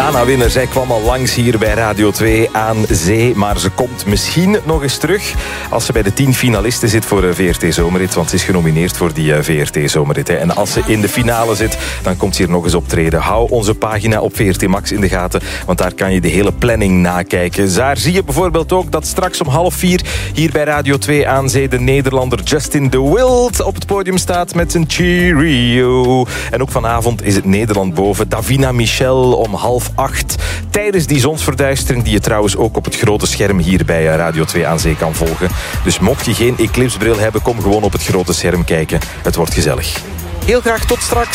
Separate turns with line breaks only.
Ghana-winner. Zij kwam al langs hier bij Radio 2 aan zee. Maar ze komt misschien nog eens terug als ze bij de 10 finalisten zit voor de VRT Zomerrit. Want ze is genomineerd voor die VRT Zomerrit. En als ze in de finale zit, dan komt ze hier nog eens optreden. Hou onze pagina op VRT Max in de gaten. Want daar kan je de hele planning nakijken. Daar zie je bijvoorbeeld ook dat straks om 3:30 hier bij Radio 2 aan zee de Nederlander Justin de Wild op het podium staat met zijn Cheerio. En ook vanavond is het Nederland boven. Davina Michel om 7:30. Tijdens die zonsverduistering die je trouwens ook op het grote scherm hier bij Radio 2 aan zee kan volgen. Dus mocht je geen eclipsebril hebben, kom gewoon op het grote scherm kijken. Het wordt gezellig. Heel graag tot straks.